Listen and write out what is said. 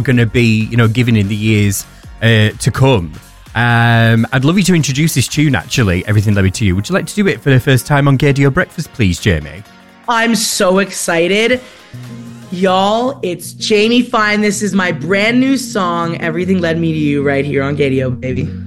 going to be, given in the years to come. I'd love you to introduce this tune, actually, Everything Led Me to You. Would you like to do it for the first time on Gaydio Breakfast, please, Jamie? I'm so excited. Y'all, it's Jamie Fine. This is my brand new song, Everything Led Me to You, right here on Gaydio, baby.